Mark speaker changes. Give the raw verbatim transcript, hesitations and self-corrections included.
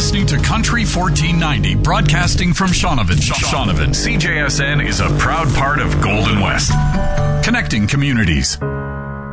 Speaker 1: listening to Country fourteen ninety, broadcasting from Shaunavon. Shaunavon. C J S N is a proud part of Golden West, connecting communities.